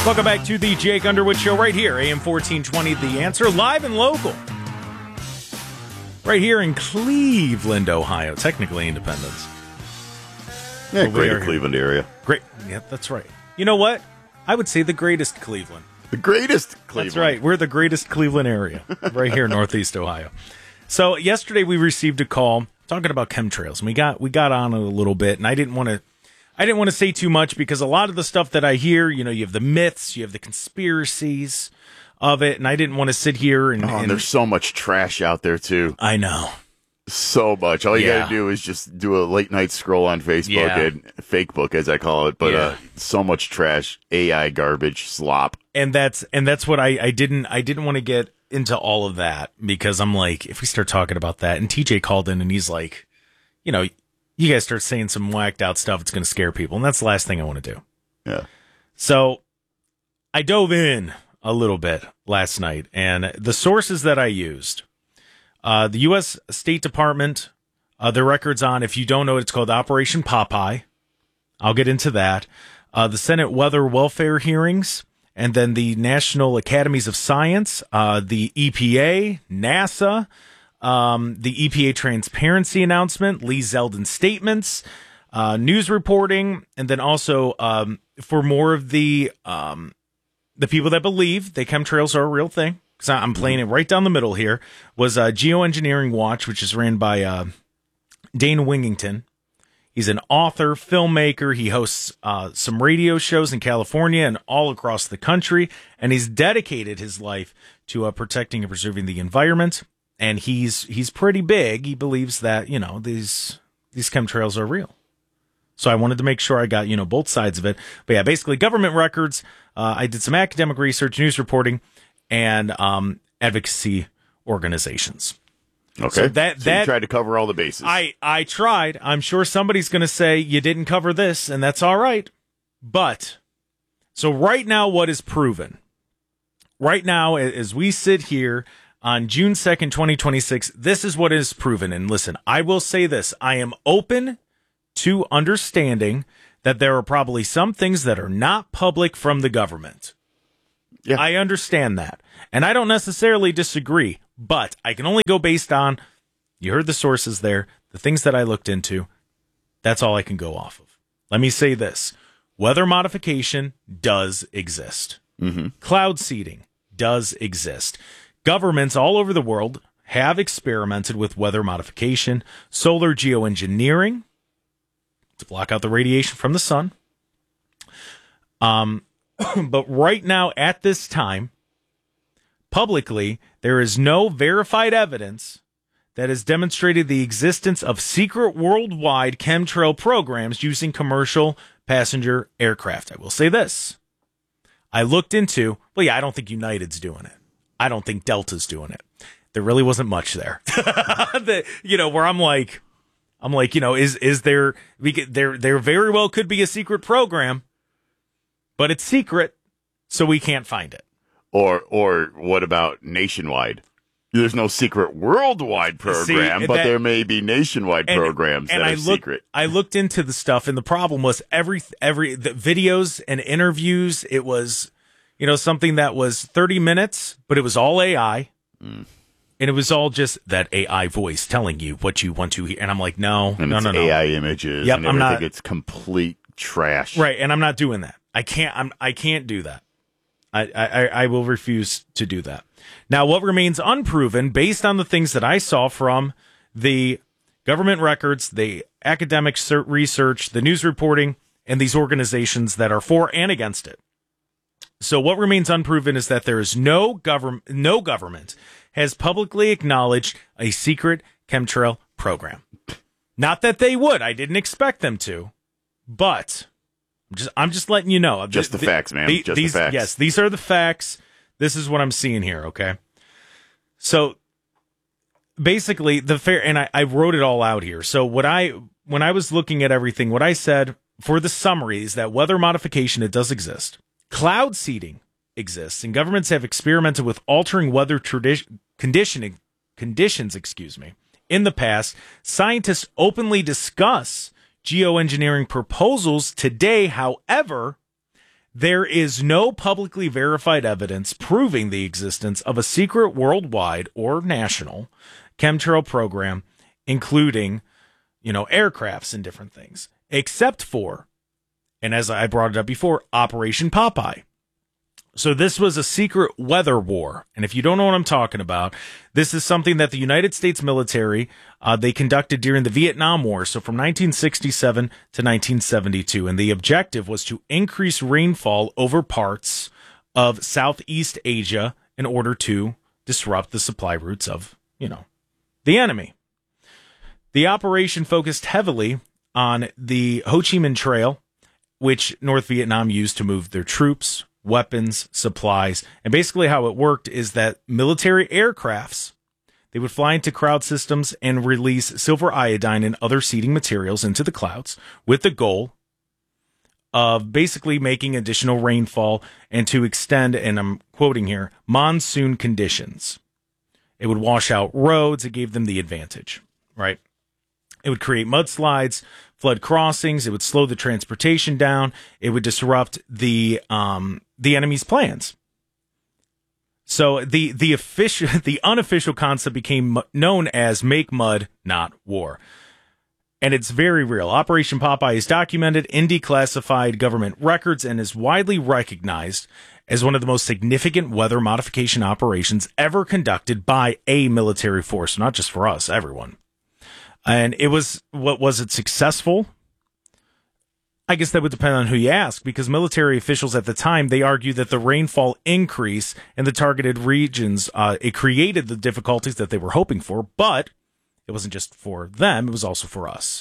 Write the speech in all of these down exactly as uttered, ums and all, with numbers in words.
Welcome back to the Jake Underwood Show right here, A M fourteen twenty, The Answer, live and local. Right here in Cleveland, Ohio, technically Independence. Yeah, greater Cleveland area. Great. Yeah, that's right. You know what? I would say the greatest Cleveland. The greatest Cleveland. That's right. We're the greatest Cleveland area right here in Northeast Ohio. So yesterday we received a call talking about chemtrails, and we got we got on it a little bit, and I didn't want to I didn't want to say too much because a lot of the stuff that I hear, you know, you have the myths, you have the conspiracies of it, and I didn't want to sit here and, oh, and, and there's so much trash out there too. I know. So much. All you yeah. got to do is just do a late night scroll on Facebook yeah. and fake book, as I call it. But yeah. uh, so much trash, A I garbage, slop, and that's and that's what I, I didn't I didn't want to get into all of that because I'm like, if we start talking about that, and T J called in and he's like, you know, you guys start saying some whacked out stuff, it's going to scare people, and that's the last thing I want to do. Yeah. So I dove in a little bit last night, and the sources that I used. Uh, the U S State Department, uh, their records on, if you don't know it, it's called Operation Popeye. I'll get into that. Uh, the Senate Weather Welfare hearings, and then the National Academies of Science, uh, the E P A, NASA, um, the E P A transparency announcement, Lee Zeldin statements, uh, news reporting, and then also um, for more of the um, the people that believe that chemtrails are a real thing. Because I'm playing it right down the middle here, was uh, Geoengineering Watch, which is ran by uh, Dane Wingington. He's an author, filmmaker. He hosts uh, some radio shows in California and all across the country, and he's dedicated his life to uh, protecting and preserving the environment. And he's he's pretty big. He believes that, you know, these these chemtrails are real. So I wanted to make sure I got, you know, both sides of it. But yeah, basically government records. Uh, I did some academic research, news reporting, and um, advocacy organizations. Okay. So that, so that you tried to cover all the bases. I, I tried. I'm sure somebody's going to say you didn't cover this, and that's all right. But, so right now, what is proven? Right now, as we sit here on June second, twenty twenty-six, this is what is proven. And listen, I will say this. I am open to understanding that there are probably some things that are not public from the government. Yeah. I understand that. And I don't necessarily disagree, but I can only go based on, you heard the sources there, the things that I looked into. That's all I can go off of. Let me say this. Weather modification does exist. Mm-hmm. Cloud seeding does exist. Governments all over the world have experimented with weather modification, solar geoengineering to block out the radiation from the sun. Um, But right now, at this time, publicly, there is no verified evidence that has demonstrated the existence of secret worldwide chemtrail programs using commercial passenger aircraft. I will say this. I looked into, well, yeah, I don't think United's doing it. I don't think Delta's doing it. There really wasn't much there. the, you know, where I'm like, I'm like, you know, is is there, we get, there, there very well could be a secret program. But it's secret, so we can't find it. Or or what about nationwide? There's no secret worldwide program, See, but that, there may be nationwide and, programs and that I are looked, secret. I looked into the stuff, and the problem was every every the videos and interviews. It was, you know, something that was thirty minutes, but it was all A I, mm. and it was all just that A I voice telling you what you want to hear. And I'm like, no, and no, it's no, no, A I images. Yep, and I'm everything. not. It's complete trash. Right, and I'm not doing that. I can't. I'm. I can't do that. I, I. I will refuse to do that. Now, what remains unproven, based on the things that I saw from the government records, the academic research, the news reporting, and these organizations that are for and against it. So, what remains unproven is that there is no government. No government has publicly acknowledged a secret chemtrail program. Not that they would. I didn't expect them to, but. I'm just, I'm just letting you know. Just the, the facts, man. The, just these, the facts. Yes, these are the facts. This is what I'm seeing here, okay? So, basically, the fair, and I, I wrote it all out here. So, what I, when I was looking at everything, what I said for the summary is that weather modification, it does exist. Cloud seeding exists, and governments have experimented with altering weather tradi- conditioning, conditions, excuse me. In the past, scientists openly discuss geoengineering proposals today. However, there is no publicly verified evidence proving the existence of a secret worldwide or national chemtrail program, including, you know, aircrafts and different things, except for, and as I brought it up before, Operation Popeye. So this was a secret weather war. And if you don't know what I'm talking about, this is something that the United States military, uh, they conducted during the Vietnam War. So from nineteen sixty-seven to nineteen seventy-two. And the objective was to increase rainfall over parts of Southeast Asia in order to disrupt the supply routes of, you know, the enemy. The operation focused heavily on the Ho Chi Minh Trail, which North Vietnam used to move their troops, weapons, supplies. And basically how it worked is that military aircrafts, they would fly into crowd systems and release silver iodine and other seeding materials into the clouds with the goal of basically making additional rainfall and to extend, and I'm quoting here, monsoon conditions. It would wash out roads. It gave them the advantage, right? It would create mudslides, flood crossings. It would slow the transportation down. It would disrupt the um, the enemy's plans. So the the official, the unofficial concept became known as "Make Mud, Not War," and it's very real. Operation Popeye is documented in declassified government records and is widely recognized as one of the most significant weather modification operations ever conducted by a military force, not just for us, everyone. And it was, what was it successful? I guess that would depend on who you ask, because military officials at the time, they argued that the rainfall increase in the targeted regions, uh, it created the difficulties that they were hoping for, but it wasn't just for them, it was also for us.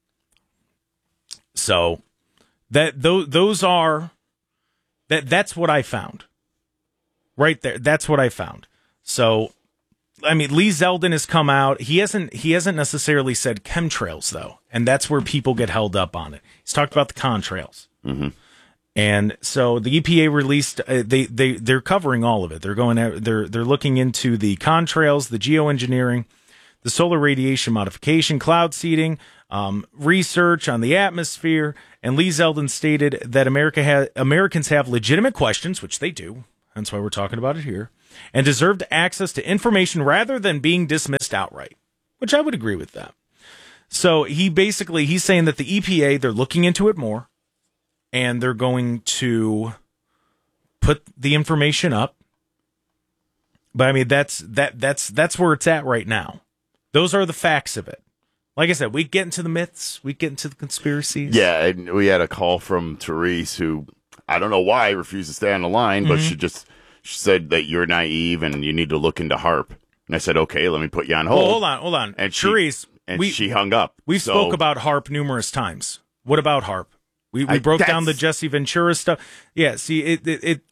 So that those, those are, that that's what I found. Right there, that's what I found. So I mean, Lee Zeldin has come out. He hasn't he hasn't necessarily said chemtrails, though, and that's where people get held up on it. He's talked about the contrails. Mm-hmm. And so the E P A released, uh, they, they, they're covering all of it. They're going, they're, they're looking into the contrails, the geoengineering, the solar radiation modification, cloud seeding, um, research on the atmosphere. And Lee Zeldin stated that America ha- Americans have legitimate questions, which they do. That's why we're talking about it here, and deserved access to information rather than being dismissed outright, which I would agree with that. So he basically, he's saying that the E P A, they're looking into it more, and they're going to put the information up. But I mean, that's, that, that's, that's where it's at right now. Those are the facts of it. Like I said, we get into the myths, we get into the conspiracies. Yeah, and we had a call from Therese, who, I don't know why, refused to stay on the line, but mm-hmm. she just she said that you're naive and you need to look into HAARP. And I said, okay, let me put you on hold. Well, hold on, hold on. And Therese, she, and we, she hung up. We've so, spoke about HAARP numerous times. What about HAARP? We we I, broke down the Jesse Ventura stuff. Yeah, see, it it, it,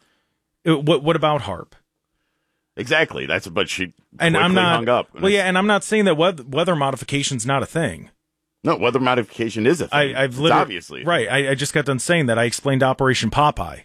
it what what about HAARP? Exactly. That's but she and I'm not hung up. And well, yeah, and I'm not saying that weather, weather modification's not a thing. No, weather modification is a thing. I, I've it's literally, obviously right. I, I just got done saying that. I explained Operation Popeye.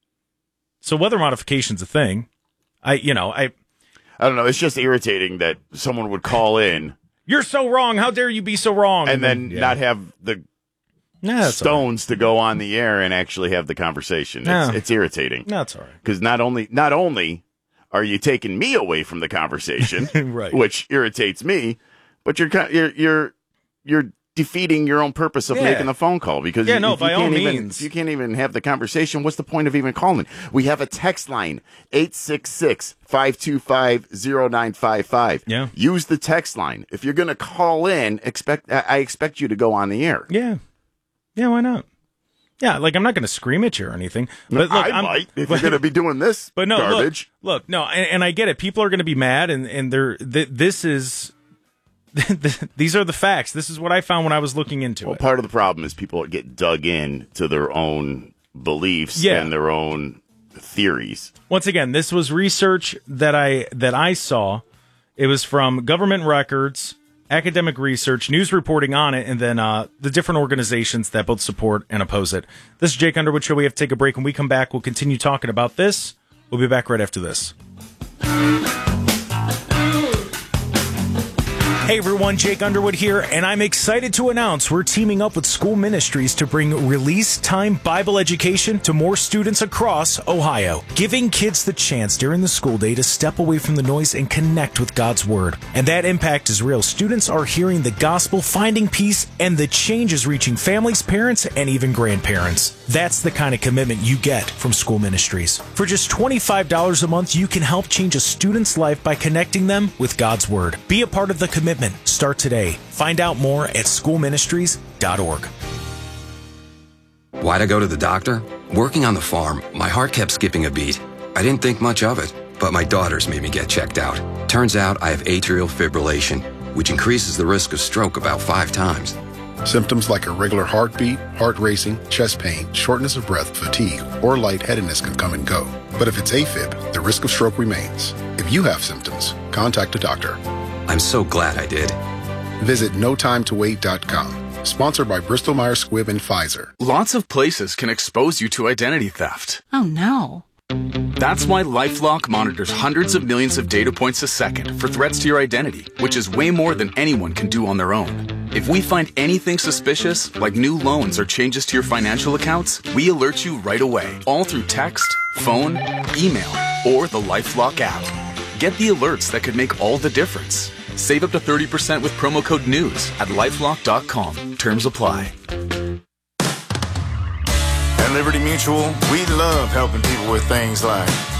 So weather modification's a thing. I, you know, I, I don't know. It's just irritating that someone would call in. You're so wrong. How dare you be so wrong? And, and then, then yeah. not have the yeah, stones right. to go on the air and actually have the conversation. It's, yeah. it's irritating. That's all right. Because not only, not only are you taking me away from the conversation, right. which irritates me, but you're you're you're you're defeating your own purpose of yeah. making the phone call, because yeah, you, no, if by you all can't means, even, if you can't even have the conversation, what's the point of even calling? We have a text line, eight six six, five two five, zero nine five five. Yeah. Use the text line. If you're going to call in, expect I expect you to go on the air. Yeah. Yeah, why not? Yeah, like I'm not going to scream at you or anything. But look, I I'm, might if you're going to be doing this but no, garbage. Look, look no, and, and I get it. People are going to be mad, and and they're th- this is these are the facts. This is what I found when I was looking into well, it. Well, part of the problem is people get dug in to their own beliefs yeah. and their own theories. Once again, this was research that I that I saw. It was from government records, academic research, news reporting on it, and then uh, the different organizations that both support and oppose it. This is Jake Underwood Show. We have to take a break. When we come back, we'll continue talking about this. We'll be back right after this. Hey everyone, Jake Underwood here, and I'm excited to announce we're teaming up with School Ministries to bring Release Time Bible education to more students across Ohio, giving kids the chance during the school day to step away from the noise and connect with God's Word. And that impact is real. Students are hearing the gospel, finding peace, and the change is reaching families, parents, and even grandparents. That's the kind of commitment you get from School Ministries. For just twenty-five dollars a month, you can help change a student's life by connecting them with God's Word. Be a part of the commitment. Start today. Find out more at school ministries dot org. Why'd I go to the doctor? Working on the farm, my heart kept skipping a beat. I didn't think much of it, but my daughters made me get checked out. Turns out I have atrial fibrillation, which increases the risk of stroke about five times. Symptoms like irregular heartbeat, heart racing, chest pain, shortness of breath, fatigue, or lightheadedness can come and go. But if it's AFib, the risk of stroke remains. If you have symptoms, contact a doctor. I'm so glad I did. Visit no time to wait dot com. Sponsored by Bristol Myers Squibb and Pfizer. Lots of places can expose you to identity theft. Oh no. That's why LifeLock monitors hundreds of millions of data points a second for threats to your identity, which is way more than anyone can do on their own. If we find anything suspicious, like new loans or changes to your financial accounts, we alert you right away, all through text, phone, email, or the LifeLock app. Get the alerts that could make all the difference. Save up to thirty percent with promo code NEWS at lifelock dot com. Terms apply. At Liberty Mutual, we love helping people with things like